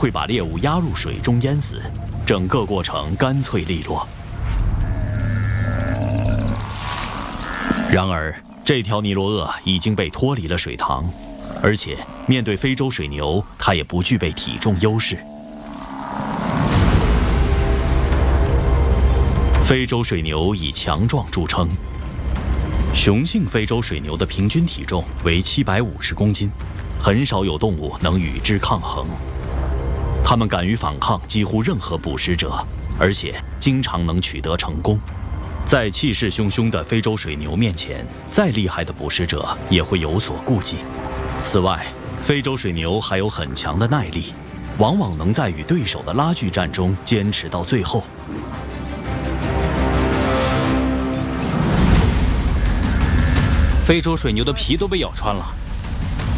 会把猎物压入水中淹死，整个过程干脆利落。然而，这条尼罗鳄已经被脱离了水塘，而且面对非洲水牛，它也不具备体重优势。非洲水牛以强壮著称，雄性非洲水牛的平均体重为750公斤，很少有动物能与之抗衡。它们敢于反抗几乎任何捕食者，而且经常能取得成功。在气势汹汹的非洲水牛面前，再厉害的捕食者也会有所顾忌。此外，非洲水牛还有很强的耐力，往往能在与对手的拉锯战中坚持到最后。 非洲水牛的皮都被咬穿了，